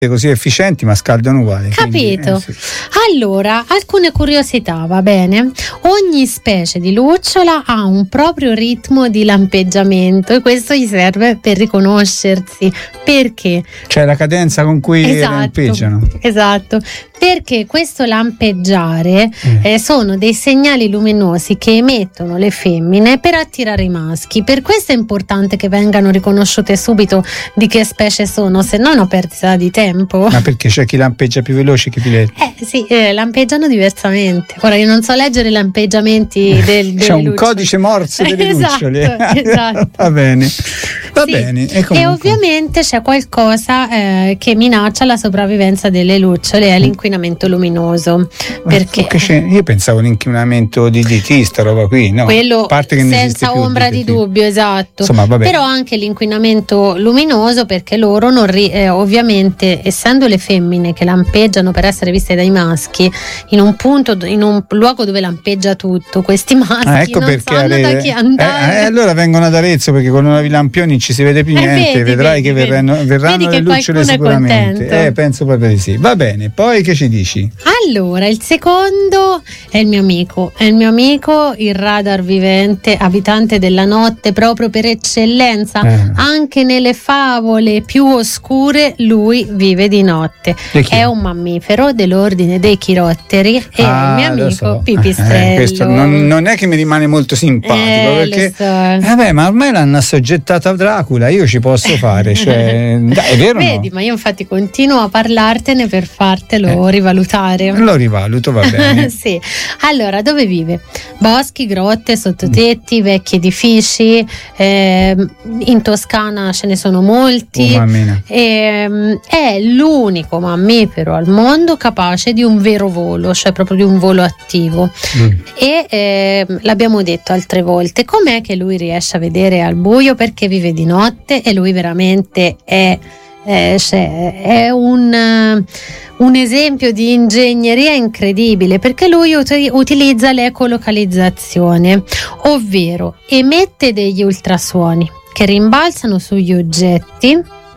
così efficienti, ma scaldano uguali. Capito? Quindi, sì. Allora, alcune curiosità, va bene? Ogni specie di lucciola ha un proprio ritmo di lampeggiamento e questo gli serve per riconoscersi. Perché? Cioè la cadenza con cui lampeggiano. Esatto. Perché questo lampeggiare sono dei segnali luminosi che emettono le femmine per attirare i maschi. Per questo è importante che vengano riconosciute subito di che specie sono, se no è una perdita di tempo. Ma perché c'è chi lampeggia più veloce e chi più lento? Sì, lampeggiano diversamente. Ora io non so leggere i lampeggiamenti delle c'è un lucciole. codice morse delle lucciole. Esatto. Va bene. Va Sì. bene. E ovviamente c'è qualcosa che minaccia la sopravvivenza delle lucciole, è l'inquinamento luminoso. Perché io pensavo l'inquinamento di DDT, sta roba qui, no? quello parte che senza ombra di dubbio, esatto. Insomma, vabbè. Però anche l'inquinamento luminoso, perché loro non ovviamente, essendo le femmine che lampeggiano per essere viste dai maschi in un luogo dove lampeggia tutto, questi maschi ecco non perché sanno da chi andare. allora vengono ad Arezzo, perché con i lampioni ci si vede più niente. Vedrai che verranno che le lucciole sicuramente. Penso proprio di sì. Va bene, poi che ci dici? Allora, il secondo è il mio amico, il radar vivente, abitante della notte proprio per eccellenza. Anche nelle favole più oscure lui vive di notte. È un mammifero dell'ordine dei chirotteri e il mio amico Pipistrello. Questo non è che mi rimane molto simpatico, perché vabbè, ma ormai l'hanno assoggettato a Dracula, io ci posso fare, cioè, dai, è vero? Vedi, no? Ma io infatti continuo a parlartene per fartelo rivalutare. Lo rivaluto, va bene. Sì. Allora, dove vive? Boschi, grotte, sottotetti, vecchi edifici, in Toscana ce ne sono molti. È l'unico mammifero al mondo capace di un vero volo, cioè proprio di un volo attivo. E l'abbiamo detto altre volte, com'è che lui riesce a vedere al buio? Perché vive di notte e lui veramente è un esempio di ingegneria incredibile, perché lui utilizza l'ecolocalizzazione, ovvero emette degli ultrasuoni che rimbalzano sugli oggetti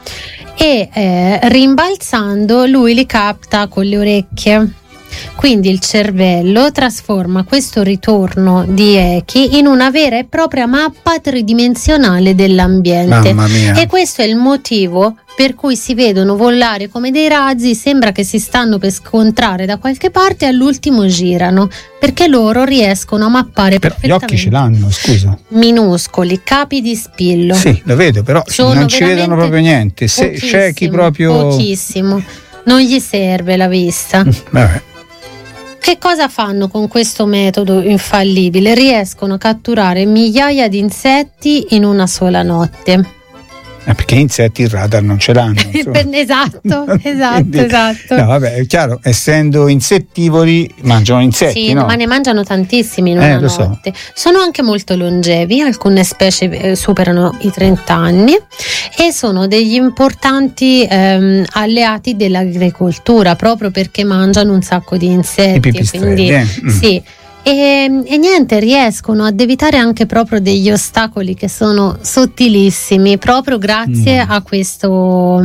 e rimbalzando lui li capta con le orecchie. Quindi il cervello trasforma questo ritorno di echi in una vera e propria mappa tridimensionale dell'ambiente. Mamma mia. E questo è il motivo per cui si vedono volare come dei razzi, sembra che si stanno per scontrare da qualche parte e all'ultimo girano, perché loro riescono a mappare perfettamente. Gli occhi ce l'hanno, scusa. Minuscoli, capi di spillo. Sì, lo vedo, però non ci vedono proprio niente. Se c'è chi proprio pochissimo, non gli serve la vista. Vabbè. Che cosa fanno con questo metodo infallibile? Riescono a catturare migliaia di insetti in una sola notte. Perché insetti il radar non ce l'hanno. Esatto. No, vabbè, è chiaro, essendo insettivori mangiano insetti, sì, no? Ma ne mangiano tantissimi in una notte. Sono anche molto longevi, alcune specie superano i 30 anni e sono degli importanti alleati dell'agricoltura, proprio perché mangiano un sacco di insetti. I pipistrelli, sì. E niente, riescono ad evitare anche proprio degli ostacoli che sono sottilissimi proprio grazie a questo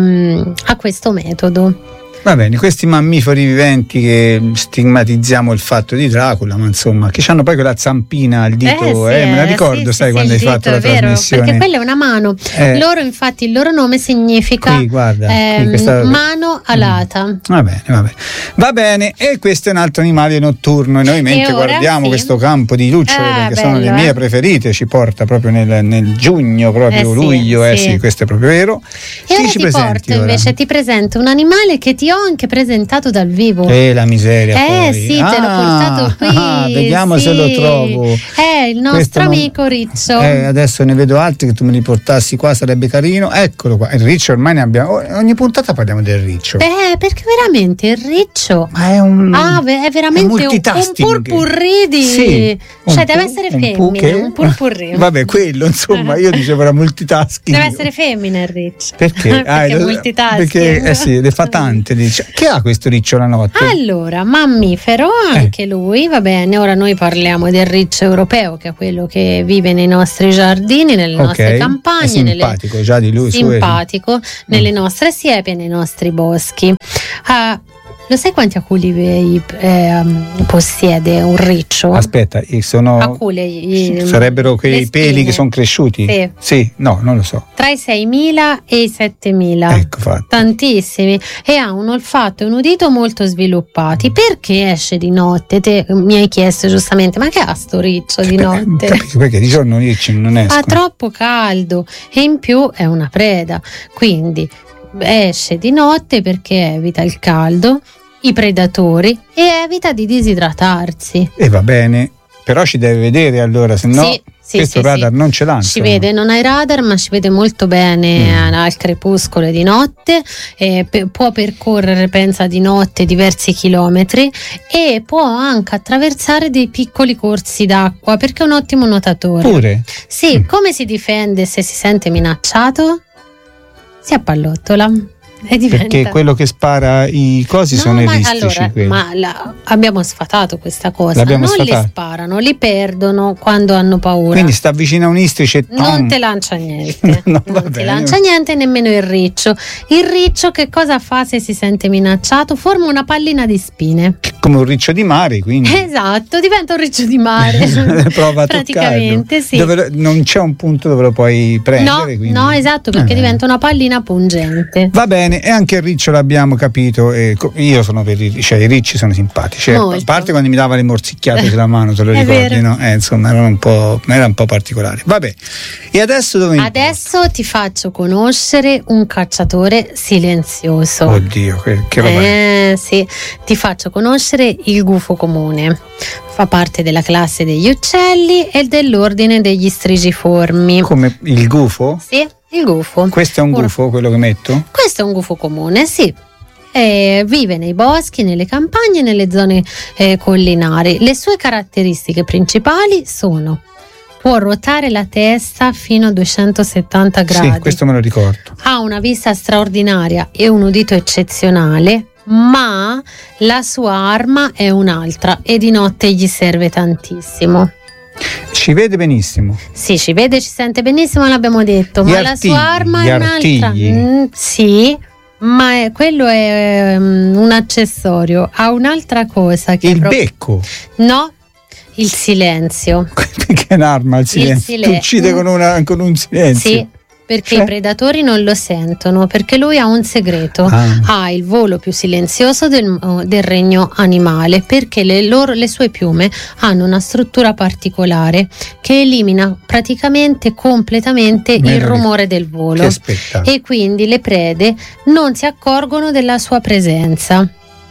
metodo. Va bene, questi mammiferi viventi che stigmatizziamo il fatto di Dracula, ma insomma, che hanno poi quella zampina al dito, me la ricordo, sai, quando hai fatto la trasmissione. Perché quella è una mano. Loro, infatti, il loro nome significa qui, guarda, questa mano alata. Va bene, e questo è un altro animale notturno e noi mentre guardiamo questo campo di lucciole, che sono le mie preferite, ci porta proprio nel giugno, proprio luglio, questo è proprio vero. E ora ti presento un animale che ti ho anche presentato dal vivo. La miseria. Sì, te l'ho portato qui. Vediamo se lo trovo. È il nostro amico Riccio. Adesso ne vedo altri che tu me li portassi qua, sarebbe carino. Eccolo qua. Il Riccio ormai ne abbiamo. Ogni puntata parliamo del Riccio. Perché veramente il Riccio è veramente un purpurri di. Sì, cioè deve essere femmina. Un purpurri. Vabbè, quello insomma, io dicevo era multitasking. Deve essere femmina il Riccio. Perché? Perché multitasking. Perché ne fa tante Che ha questo riccio la notte? Allora, mammifero anche lui, va bene. Ora noi parliamo del riccio europeo, che è quello che vive nei nostri giardini, nelle nostre campagne. È simpatico, già di lui. Simpatico, nelle nostre siepi e nei nostri boschi. Lo sai quanti aculi possiede un riccio? Aspetta, sarebbero quei peli che sono cresciuti? Sì, no, non lo so. Tra i 6.000 e i 7.000. Ecco fatto. Tantissimi. E ha un olfatto e un udito molto sviluppati. Perché esce di notte? Te mi hai chiesto giustamente, ma che ha sto riccio di notte? Perché di giorno i ricci non escono. Ha troppo caldo e in più è una preda. Quindi esce di notte perché evita il caldo, i predatori e evita di disidratarsi. E va bene, però ci deve vedere allora, se no questo radar non ce l'ha. Ci vede, non ha i radar, ma ci vede molto bene al crepuscolo e di notte, può percorrere, pensa, di notte diversi chilometri e può anche attraversare dei piccoli corsi d'acqua perché è un ottimo nuotatore. Pure? Sì, come si difende se si sente minacciato? Si appallottola. Perché quello che spara i cosi sono eristici. Abbiamo sfatato questa cosa. Li sparano, li perdono quando hanno paura. Quindi sta vicino a un istrice, non te lancia niente. Non ti lancia niente, nemmeno il riccio. Il riccio che cosa fa se si sente minacciato? Forma una pallina di spine, come un riccio di mare, quindi. Esatto, diventa un riccio di mare. Prova a praticamente toccarlo. Sì. Non c'è un punto dove lo puoi prendere. No, esatto, perché diventa una pallina pungente. Va bene. E anche il riccio l'abbiamo capito, io sono per i ricci sono simpatici, a parte quando mi dava le morsicchiate sulla mano, te lo ricordi, no? Insomma era un po' particolare. Vabbè, e adesso dove adesso ti faccio conoscere un cacciatore silenzioso. Oddio, che roba è? Sì, ti faccio conoscere il gufo comune. Fa parte della classe degli uccelli e dell'ordine degli strigiformi. Come il gufo? Sì, il gufo. Questo è un gufo, quello che metto? Questo è un gufo comune, sì. Vive nei boschi, nelle campagne e nelle zone collinari. Le sue caratteristiche principali sono: può ruotare la testa fino a 270 gradi. Sì, questo me lo ricordo. Ha una vista straordinaria e un udito eccezionale, ma la sua arma è un'altra e di notte gli serve tantissimo. Ci vede benissimo. Sì, ci vede, ci sente benissimo, l'abbiamo detto, ma la sua arma è un'altra. Sì, ma quello è un accessorio. Ha un'altra cosa che il becco. No, il silenzio. Perché è un'arma il silenzio? Ti uccide con un silenzio. Sì, perché i predatori non lo sentono, perché lui ha un segreto. Ha il volo più silenzioso del regno animale, perché le sue piume hanno una struttura particolare che elimina praticamente completamente il rumore del volo, e quindi le prede non si accorgono della sua presenza.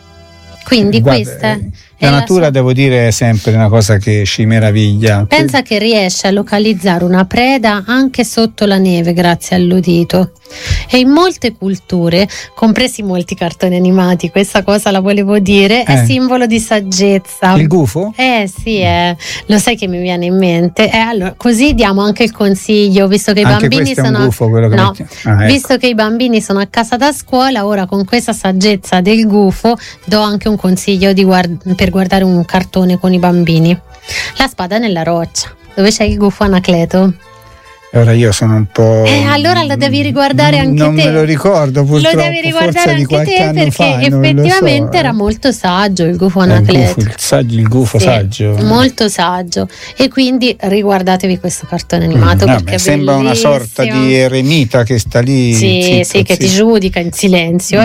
Quindi questa la natura, devo dire, è sempre una cosa che ci meraviglia. Pensa che riesce a localizzare una preda anche sotto la neve grazie all'udito. E in molte culture, compresi molti cartoni animati, questa cosa la volevo dire, è simbolo di saggezza. Il gufo? Sì, lo sai che mi viene in mente. Allora, così diamo anche il consiglio, visto che i bambini sono gufo, quello che ecco. Visto che i bambini sono a casa da scuola, ora con questa saggezza del gufo do anche un consiglio per guardare un cartone con i bambini. La spada nella roccia, dove c'è il gufo Anacleto. Ora io sono un po'. Allora lo devi riguardare anche te. Non me lo ricordo, purtroppo. Lo devi riguardare anche te, perché effettivamente era molto saggio il gufo Anacleto. Il gufo saggio. Molto saggio. E quindi riguardatevi questo cartone animato, perché è sembra una sorta di eremita che sta lì. Sì, che ti giudica in silenzio.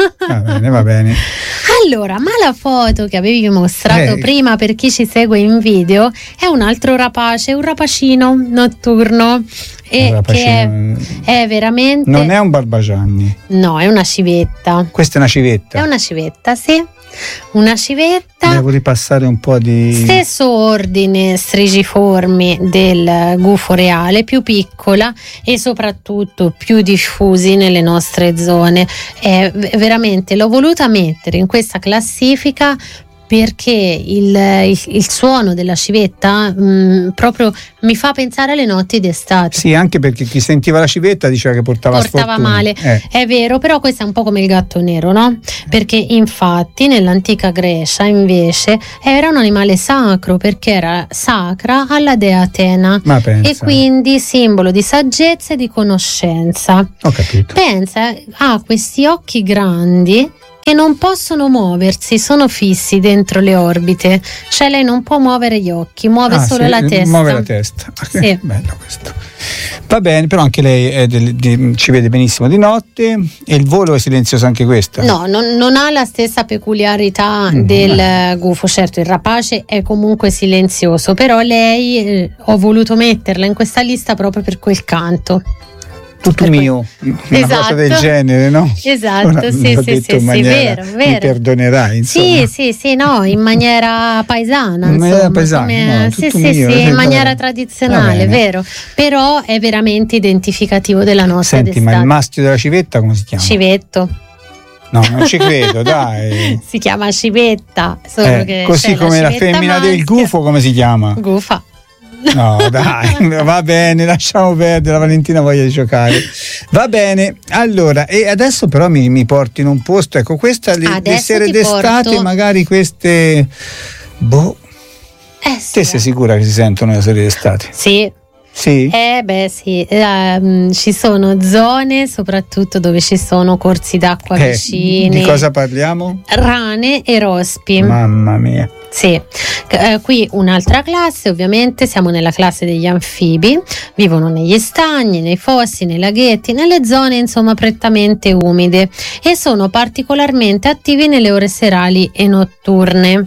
Va bene. Allora, ma la foto che avevi mostrato prima, per chi ci segue in video, è un altro rapace, un rapacino notturno. Che è veramente. Non è un barbagianni. No, è una civetta. Questa è una civetta. È una civetta, sì. Una civetta. Devo ripassare un po' di. Stesso ordine strigiformi del gufo reale, più piccola e soprattutto più diffusi nelle nostre zone. Veramente l'ho voluta mettere in questa classifica perché il suono della civetta proprio mi fa pensare alle notti d'estate. Sì, anche perché chi sentiva la civetta diceva che portava sfortuna. Male, è vero, però questo è un po' come il gatto nero, no? Perché infatti nell'antica Grecia invece era un animale sacro, perché era sacra alla dea Atena. Ma pensa. E quindi simbolo di saggezza e di conoscenza. Ho capito. Pensa, ha questi occhi grandi che non possono muoversi, sono fissi dentro le orbite, cioè lei non può muovere gli occhi, muove solo la testa. Muove la testa. Sì. Bello questo. Va bene, però anche lei ci vede benissimo di notte, e il volo è silenzioso anche questo? No, non ha la stessa peculiarità del gufo. Certo, il rapace è comunque silenzioso, però lei ho voluto metterla in questa lista proprio per quel canto. Tutto mio, una cosa del genere, no? Esatto, ora, sì, vero. Mi perdonerai, insomma. Sì, no, in maniera paesana, in maniera paesana, in maniera tradizionale, vero? Però è veramente identificativo della nostra d'estate. Ma il maschio della civetta come si chiama? Civetto. No, non ci credo, dai. Si chiama civetta, solo che così come la femmina maschia. Del gufo come si chiama? Gufa. No, dai, va bene, lasciamo perdere, la Valentina voglia di giocare. Va bene, allora, e adesso però mi porti in un posto, ecco, questa le sere d'estate, magari queste te sei sicura che si sentono le sere d'estate? Sì. Sì? Sì, ci sono zone soprattutto dove ci sono corsi d'acqua vicini. Di cosa parliamo? Rane e rospi. Mamma mia. Sì, qui un'altra classe, ovviamente siamo nella classe degli anfibi, vivono negli stagni, nei fossi, nei laghetti, nelle zone insomma prettamente umide, e sono particolarmente attivi nelle ore serali e notturne.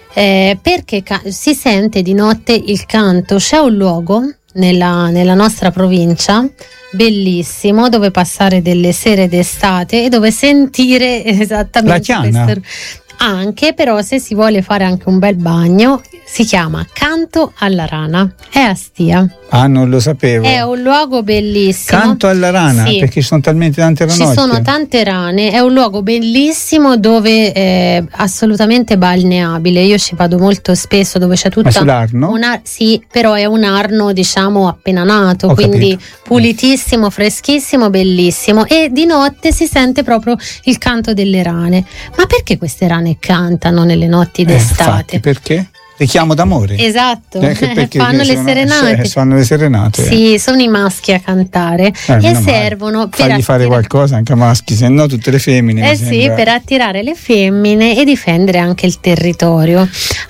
Perché si sente di notte il canto. C'è un luogo nella nostra provincia bellissimo dove passare delle sere d'estate e dove sentire esattamente la chiana. Anche, però se si vuole fare anche un bel bagno, si chiama Canto alla Rana, è a Stia. Ah, non lo sapevo. È un luogo bellissimo. Canto alla Rana, sì. Perché ci sono talmente tante ranotte. Ci sono tante rane, è un luogo bellissimo dove è assolutamente balneabile. Io ci vado molto spesso, dove c'è tutta. Ma sull'Arno? Sì, però è un Arno diciamo appena nato, quindi pulitissimo, freschissimo, bellissimo, e di notte si sente proprio il canto delle rane. Ma perché queste rane cantano nelle notti d'estate? Infatti, perché? Richiamo d'amore. Esatto, fanno le serenate. Fanno le serenate. Sì, sono i maschi a cantare e servono per fargli fare qualcosa anche a maschi, se no tutte le femmine. Sì, per attirare le femmine e difendere anche il territorio.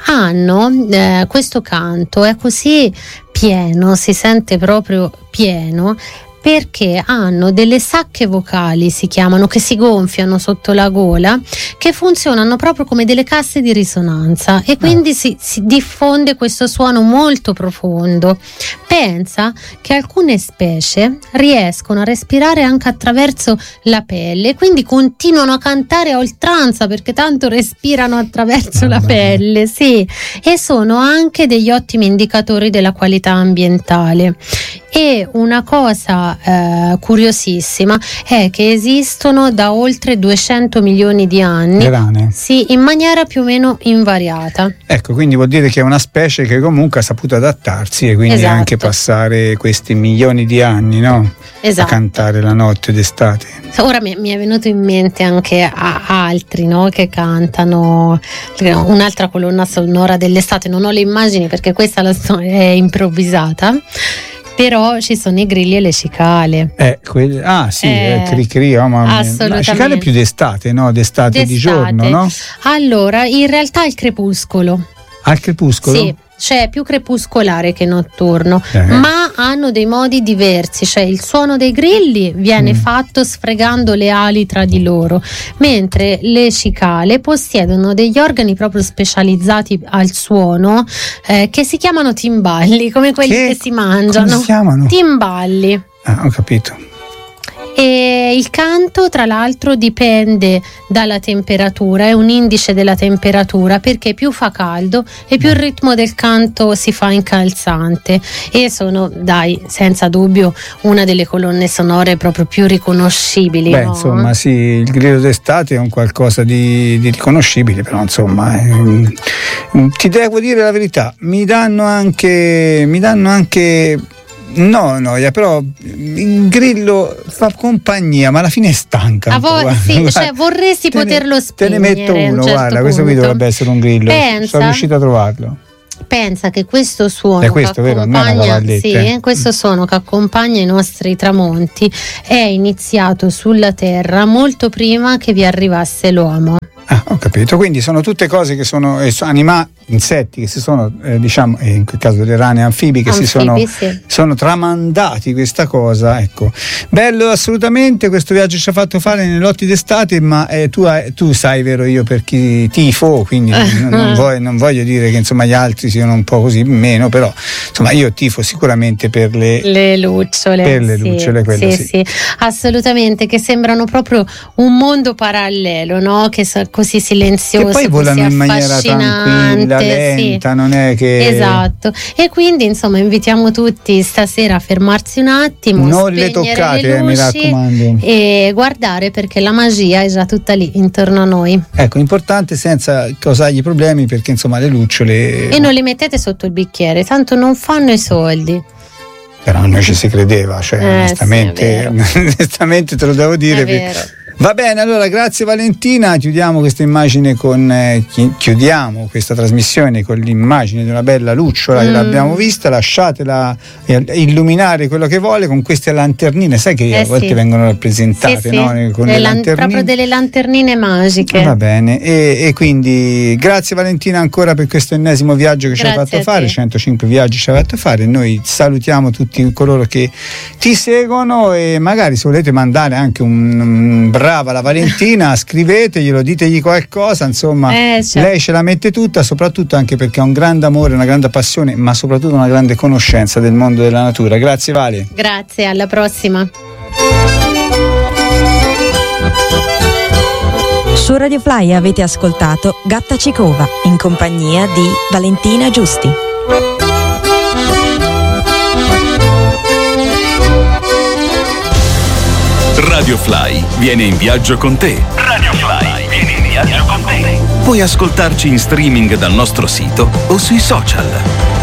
Hanno questo canto, è così pieno, si sente proprio pieno, perché hanno delle sacche vocali, si chiamano, che si gonfiano sotto la gola, che funzionano proprio come delle casse di risonanza, e quindi si diffonde questo suono molto profondo. Pensa che alcune specie riescono a respirare anche attraverso la pelle, quindi continuano a cantare a oltranza perché tanto respirano attraverso la pelle, sì, e sono anche degli ottimi indicatori della qualità ambientale. E una cosa curiosissima è che esistono da oltre 200 milioni di anni. Le rane? Sì, in maniera più o meno invariata. Ecco, quindi vuol dire che è una specie che comunque ha saputo adattarsi e quindi anche passare questi milioni di anni, no? Esatto. A cantare la notte d'estate. Ora mi è venuto in mente anche altri, no? Che cantano un'altra colonna sonora dell'estate. Non ho le immagini perché questa è improvvisata. Però ci sono i grilli e le cicale. Cri-cri, assolutamente. La cicale è più d'estate, no? D'estate di giorno, no? Allora, in realtà il crepuscolo. Al crepuscolo? Sì, cioè più crepuscolare che notturno, ma hanno dei modi diversi, cioè il suono dei grilli viene fatto sfregando le ali tra di loro, mentre le cicale possiedono degli organi proprio specializzati al suono che si chiamano timballi, come quelli che si mangiano. Come si chiamano? Timballi. Ah, ho capito. E il canto, tra l'altro, dipende dalla temperatura, è un indice della temperatura, perché più fa caldo e più il ritmo del canto si fa incalzante, e sono, senza dubbio, una delle colonne sonore proprio più riconoscibili. Beh, no? insomma, sì, il Grillo d'estate è un qualcosa di riconoscibile, però insomma, ti devo dire la verità, mi danno anche no, noia, però il Grillo fa compagnia, ma alla fine è stanca. Cioè vorresti poterlo spegnere. Te ne metto uno, guarda, questo qui dovrebbe essere un Grillo. Sono riuscito a trovarlo. Pensa che questo suono questo, che accompagna, questo suono che accompagna i nostri tramonti è iniziato sulla terra molto prima che vi arrivasse l'uomo. Ho capito, quindi sono tutte cose che sono insetti che si sono, diciamo, in quel caso delle rane anfibi che sono tramandati questa cosa, ecco. Bello assolutamente, questo viaggio ci ha fatto fare nelle notti d'estate, ma tu sai, vero, io per chi tifo, quindi non voglio dire che insomma gli altri siano un po' così meno, però insomma io tifo sicuramente per le lucciole. Per le lucciole, quelle sì. Assolutamente, che sembrano proprio un mondo parallelo, no? Che così silenzioso, che poi volano in maniera tranquilla, lenta, non è che... Esatto, e quindi insomma invitiamo tutti stasera a fermarsi un attimo, non le toccate, le luci, mi raccomando, e guardare, perché la magia è già tutta lì intorno a noi. Ecco, importante, senza causargli problemi, perché insomma le lucciole... E non li mettete sotto il bicchiere, tanto non fanno i soldi. Però a noi ci si credeva, cioè onestamente, onestamente te lo devo dire. È vero. Va bene, allora grazie Valentina, chiudiamo questa immagine chiudiamo questa trasmissione con l'immagine di una bella lucciola che l'abbiamo vista, lasciatela illuminare quello che vuole con queste lanternine, sai che a volte vengono rappresentate, no? Con le lanternine, proprio delle lanternine magiche. Va bene, e quindi grazie Valentina ancora per questo ennesimo viaggio che ci hai fatto fare, 105 viaggi ci hai fatto fare. Noi salutiamo tutti coloro che ti seguono, e magari se volete mandare anche un brava la Valentina, scriveteglielo, ditegli qualcosa, insomma, lei ce la mette tutta, soprattutto anche perché ha un grande amore, una grande passione, ma soprattutto una grande conoscenza del mondo della natura. Grazie Vale. Grazie, alla prossima. Su Radio Fly avete ascoltato Gatta Cicova in compagnia di Valentina Giusti. Radio Fly viene in viaggio con te. Radio Fly viene in viaggio con te. Puoi ascoltarci in streaming dal nostro sito o sui social.